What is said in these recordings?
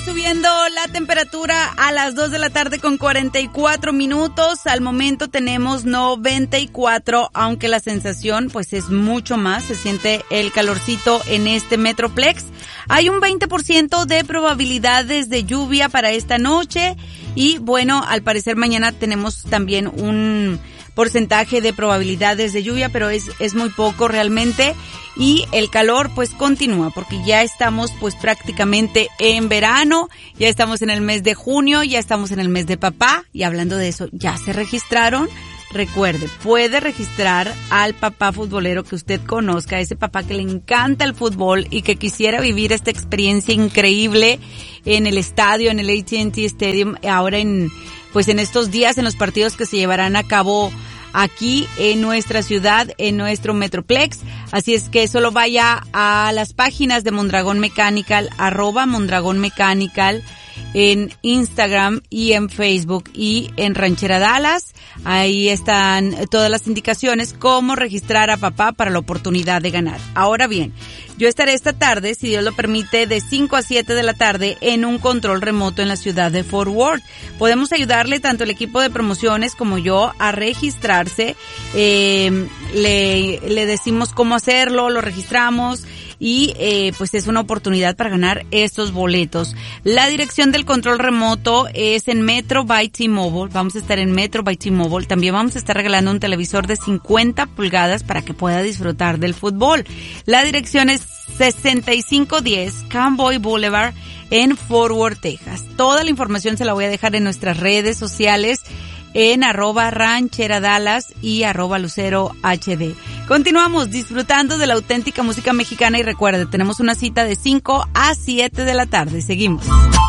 subiendo la temperatura a las 2 de la tarde con 44 minutos. Al momento tenemos 94, aunque la sensación pues es mucho más. Se siente el calorcito en este Metroplex. Hay un 20% de probabilidades de lluvia para esta noche y bueno, al parecer mañana tenemos también un porcentaje de probabilidades de lluvia, pero es muy poco realmente. Y el calor pues continúa porque ya estamos pues prácticamente en verano, ya estamos en el mes de junio, ya estamos en el mes de papá y hablando de eso, ¿ya se registraron? Recuerde, puede registrar al papá futbolero que usted conozca, ese papá que le encanta el fútbol y que quisiera vivir esta experiencia increíble en el estadio, en el AT&T Stadium, ahora en estos días, en los partidos que se llevarán a cabo aquí en nuestra ciudad, en nuestro Metroplex. Así es que solo vaya a las páginas de Mondragón Mechanical, @Mondragón Mechanical, en Instagram y en Facebook y en Ranchera Dallas. Ahí están todas las indicaciones cómo registrar a papá para la oportunidad de ganar. Ahora bien, yo estaré esta tarde, si Dios lo permite, de 5 a 7 de la tarde en un control remoto en la ciudad de Fort Worth. Podemos ayudarle tanto el equipo de promociones como yo a registrarse. Le decimos cómo hacerlo, lo registramos y pues es una oportunidad para ganar estos boletos. La dirección del control remoto es en Metro by T-Mobile. Vamos a estar en Metro by T-Mobile. También vamos a estar regalando un televisor de 50 pulgadas para que pueda disfrutar del fútbol. La dirección es 6510 Cowboy Boulevard en Fort Worth, Texas. Toda la información se la voy a dejar en nuestras redes sociales en @rancheradallas y @lucerohd. Continuamos disfrutando de la auténtica música mexicana y recuerde, tenemos una cita de 5 a 7 de la tarde. Seguimos.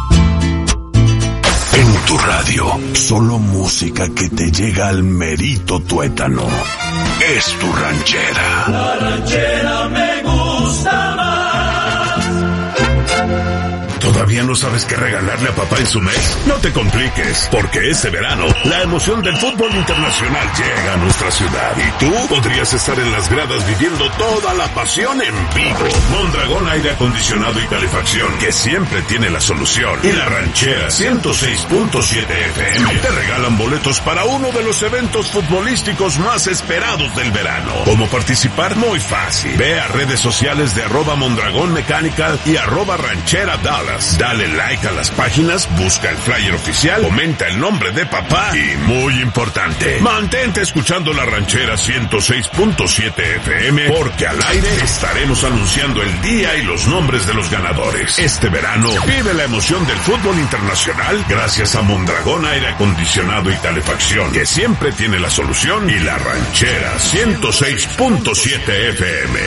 En tu radio, solo música que te llega al merito tuétano. Es tu ranchera. La ranchera me gusta más. ¿Todavía no sabes qué regalarle a papá en su mes? No te compliques, porque este verano la emoción del fútbol internacional llega a nuestra ciudad y tú podrías estar en las gradas viviendo toda la pasión en vivo. Mondragón Aire Acondicionado y Calefacción, que siempre tiene la solución, y la Ranchera 106.7 FM te regalan boletos para uno de los eventos futbolísticos más esperados del verano. ¿Cómo participar? Muy fácil. Ve a redes sociales de @Mondragón Mechanical y @Ranchera Dallas. Dale like a las páginas, busca el flyer oficial, comenta el nombre de papá y, muy importante, mantente escuchando la Ranchera 106.7 FM porque al aire estaremos anunciando el día y los nombres de los ganadores. Este verano vive la emoción del fútbol internacional gracias a Mondragón Aire Acondicionado y Calefacción, que siempre tiene la solución, y la Ranchera 106.7 FM.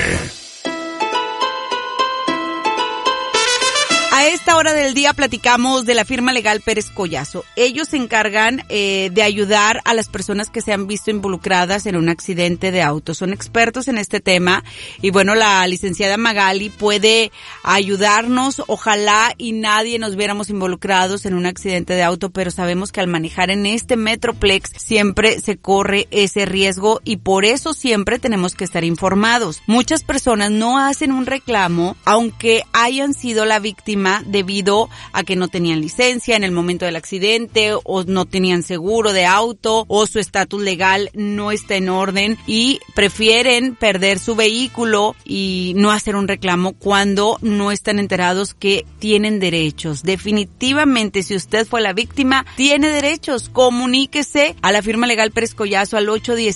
A esta hora del día platicamos de la firma legal Pérez Collazo. Ellos se encargan de ayudar a las personas que se han visto involucradas en un accidente de auto. Son expertos en este tema y bueno, la licenciada Magali puede ayudarnos. Ojalá y nadie nos viéramos involucrados en un accidente de auto, pero sabemos que al manejar en este Metroplex siempre se corre ese riesgo y por eso siempre tenemos que estar informados. Muchas personas no hacen un reclamo aunque hayan sido la víctima debido a que no tenían licencia en el momento del accidente o no tenían seguro de auto o su estatus legal no está en orden y prefieren perder su vehículo y no hacer un reclamo cuando no están enterados que tienen derechos. Definitivamente, si usted fue la víctima, tiene derechos. Comuníquese a la firma legal Pérez Collazo al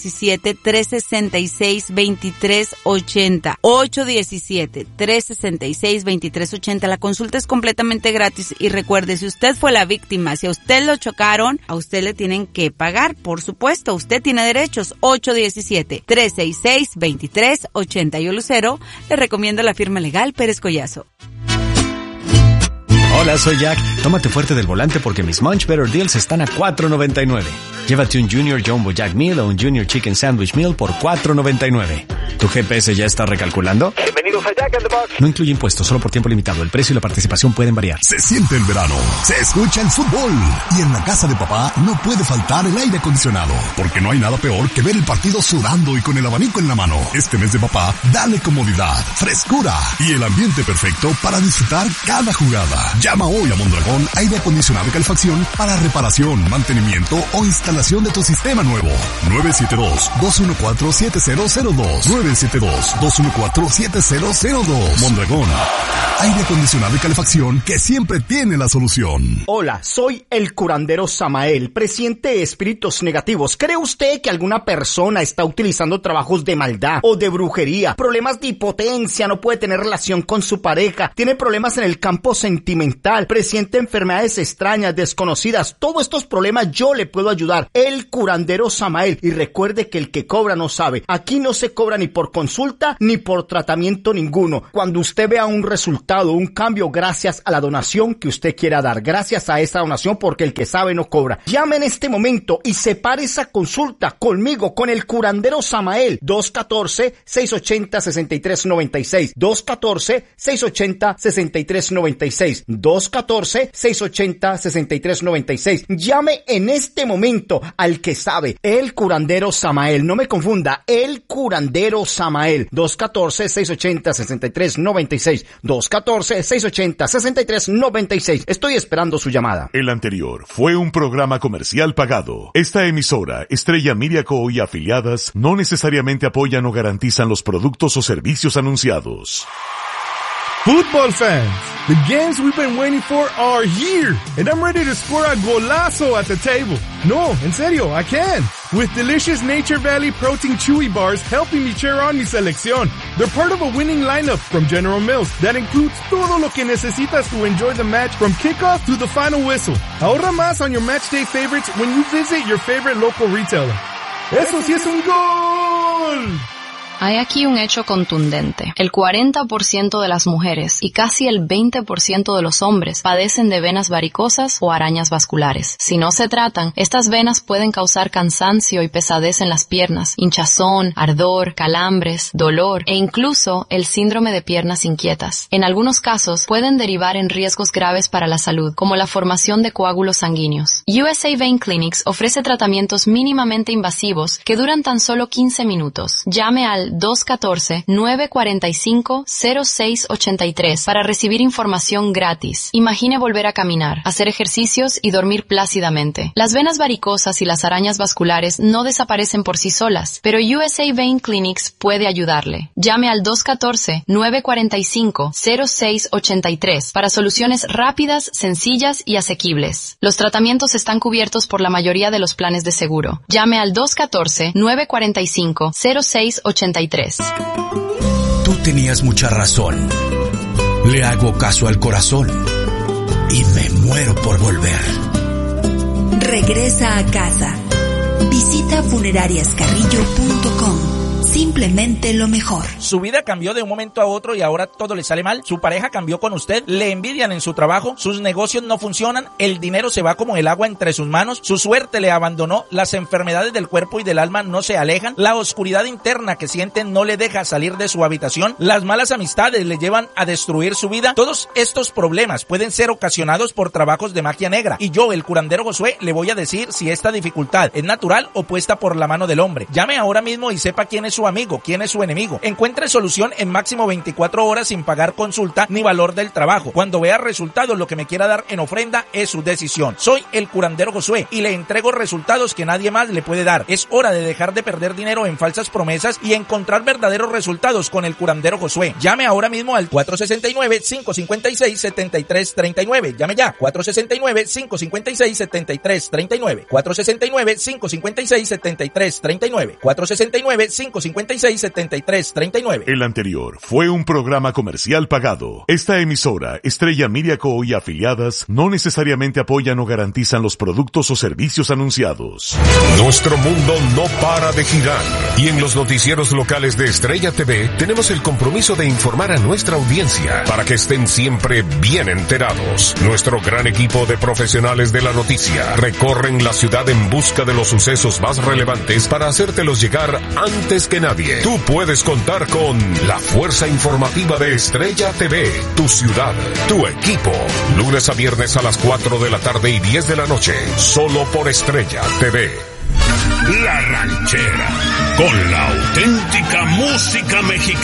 817-366-2380. 817-366-2380. La consulta es completamente gratis y recuerde, si usted fue la víctima, si a usted lo chocaron, a usted le tienen que pagar, por supuesto, usted tiene derechos. 817-366-2380. Yo, Lucero, le recomiendo la firma legal Pérez Collazo. Hola, soy Jack. Tómate fuerte del volante porque mis Munch Better Deals están a $4.99. Llévate un Junior Jumbo Jack Meal o un Junior Chicken Sandwich Meal por $4.99. ¿Tu GPS ya está recalculando? Bienvenido No incluye impuestos, solo por tiempo limitado. El precio y la participación pueden variar. Se siente el verano, se escucha el fútbol y en la casa de papá no puede faltar el aire acondicionado, porque no hay nada peor que ver el partido sudando y con el abanico en la mano. Este mes de papá, dale comodidad, frescura y el ambiente perfecto para disfrutar cada jugada. Llama hoy a Mondragón Aire Acondicionado y Calefacción para reparación, mantenimiento o instalación de tu sistema nuevo. 972-214-7002. 972-214-7002. Mondragón Aire Acondicionado y Calefacción, que siempre tiene la solución. Hola, soy el curandero Samael, presiente de espíritus negativos. ¿Cree usted que alguna persona está utilizando trabajos de maldad o de brujería? Problemas de impotencia, no puede tener relación con su pareja, tiene problemas en el campo sentimental, presiente enfermedades extrañas, desconocidas. Todos estos problemas yo le puedo ayudar. El curandero Samael. Y recuerde que el que cobra no sabe. Aquí no se cobra ni por consulta ni por tratamiento ninguno. Cuando usted vea un resultado, un cambio, gracias a la donación que usted quiera dar, gracias a esa donación, porque el que sabe no cobra. Llame en este momento y separe esa consulta conmigo, con el curandero Samael. 214-680-6396. 214-680-6396. 214-680-6396. Llame en este momento al que sabe, el curandero Samael. No me confunda, el curandero Samael. 214-680-6396. 214-680-6396. Estoy esperando su llamada. El anterior fue un programa comercial pagado. Esta emisora, Estrella Media Co. y afiliadas, no necesariamente apoyan o garantizan los productos o servicios anunciados. Football fans, the games we've been waiting for are here, and I'm ready to score a golazo at the table. No, en serio, I can. With delicious Nature Valley Protein Chewy Bars helping me cheer on mi selección. They're part of a winning lineup from General Mills that includes todo lo que necesitas to enjoy the match from kickoff to the final whistle. Ahorra más on your match day favorites when you visit your favorite local retailer. ¡Eso sí es un gol! Hay aquí un hecho contundente. El 40% de las mujeres y casi el 20% de los hombres padecen de venas varicosas o arañas vasculares. Si no se tratan, estas venas pueden causar cansancio y pesadez en las piernas, hinchazón, ardor, calambres, dolor e incluso el síndrome de piernas inquietas. En algunos casos pueden derivar en riesgos graves para la salud, como la formación de coágulos sanguíneos. USA Vein Clinics ofrece tratamientos mínimamente invasivos que duran tan solo 15 minutos. Llame al 214-945-0683 para recibir información gratis. Imagine volver a caminar, hacer ejercicios y dormir plácidamente. Las venas varicosas y las arañas vasculares no desaparecen por sí solas, pero USA Vein Clinics puede ayudarle. Llame al 214-945-0683 para soluciones rápidas, sencillas y asequibles. Los tratamientos están cubiertos por la mayoría de los planes de seguro. Llame al 214-945-0683. Tú tenías mucha razón. Le hago caso al corazón y me muero por volver. Regresa a casa. Visita funerariascarrillo.com. Simplemente lo mejor. Su vida cambió de un momento a otro y ahora todo le sale mal. Su pareja cambió con usted, le envidian en su trabajo, sus negocios no funcionan, el dinero se va como el agua entre sus manos, su suerte le abandonó, las enfermedades del cuerpo y del alma no se alejan, la oscuridad interna que siente no le deja salir de su habitación, las malas amistades le llevan a destruir su vida. Todos estos problemas pueden ser ocasionados por trabajos de magia negra y yo, el curandero Josué, le voy a decir si esta dificultad es natural o puesta por la mano del hombre. Llame ahora mismo y sepa quién es su amigo, quién es su enemigo. Encuentre solución en máximo 24 horas sin pagar consulta ni valor del trabajo. Cuando vea resultados, lo que me quiera dar en ofrenda es su decisión. Soy el curandero Josué y le entrego resultados que nadie más le puede dar. Es hora de dejar de perder dinero en falsas promesas y encontrar verdaderos resultados con el curandero Josué. Llame ahora mismo al 469-556-7339. Llame ya. 469-556-7339. 469-556-7339. 469-556-7339. El anterior fue un programa comercial pagado. Esta emisora, Estrella Media Co. y afiliadas, no necesariamente apoyan o garantizan los productos o servicios anunciados. Nuestro mundo no para de girar. Y en los noticieros locales de Estrella TV tenemos el compromiso de informar a nuestra audiencia para que estén siempre bien enterados. Nuestro gran equipo de profesionales de la noticia recorren la ciudad en busca de los sucesos más relevantes para hacértelos llegar antes que nadie. nadie. Tú puedes contar con la fuerza informativa de Estrella TV, tu ciudad, tu equipo. Lunes a viernes a las 4 de la tarde y 10 de la noche, solo por Estrella TV. La Ranchera, con la auténtica música mexicana.